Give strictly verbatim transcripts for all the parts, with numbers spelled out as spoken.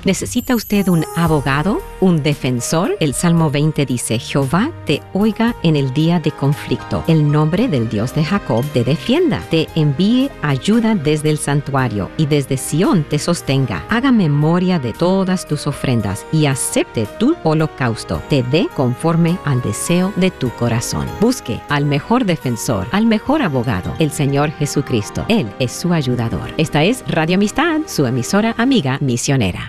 ¿Necesita usted un abogado, un defensor? El Salmo veinte dice, Jehová te oiga en el día de conflicto. El nombre del Dios de Jacob te defienda. Te envíe ayuda desde el santuario y desde Sión te sostenga. Haga memoria de todas tus ofrendas y acepte tu holocausto. Te dé conforme al deseo de tu corazón. Busque al mejor defensor, al mejor abogado, el Señor Jesucristo. Él es su ayudador. Esta es Radio Amistad, su emisora amiga misionera.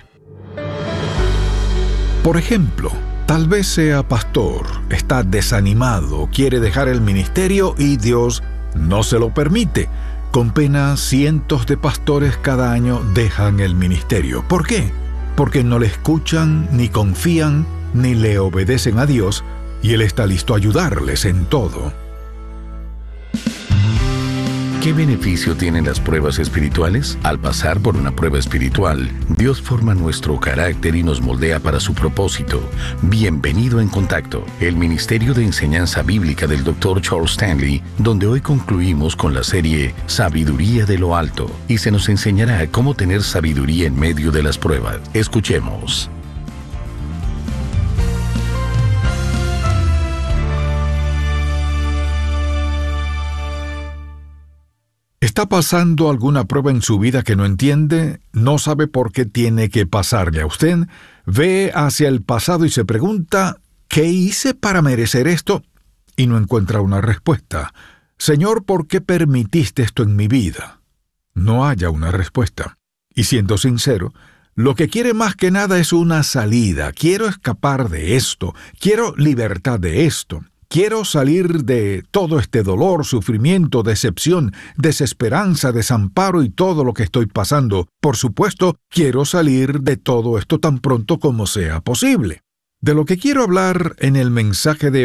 Por ejemplo, tal vez sea pastor, está desanimado, quiere dejar el ministerio y Dios no se lo permite. Con pena, cientos de pastores cada año dejan el ministerio. ¿Por qué? Porque no le escuchan, ni confían, ni le obedecen a Dios, y Él está listo a ayudarles en todo. ¿Qué beneficio tienen las pruebas espirituales? Al pasar por una prueba espiritual, Dios forma nuestro carácter y nos moldea para su propósito. Bienvenido en Contacto, el Ministerio de Enseñanza Bíblica del doctor Charles Stanley, donde hoy concluimos con la serie Sabiduría de lo Alto, y se nos enseñará cómo tener sabiduría en medio de las pruebas. Escuchemos. ¿Está pasando alguna prueba en su vida que no entiende? ¿No sabe por qué tiene que pasarle a usted? ¿Ve hacia el pasado y se pregunta, ¿qué hice para merecer esto? Y no encuentra una respuesta. Señor, ¿por qué permitiste esto en mi vida? No haya una respuesta. Y siendo sincero, lo que quiere más que nada es una salida. Quiero escapar de esto. Quiero libertad de esto. Quiero salir de todo este dolor, sufrimiento, decepción, desesperanza, desamparo y todo lo que estoy pasando. Por supuesto, quiero salir de todo esto tan pronto como sea posible. De lo que quiero hablar en el mensaje de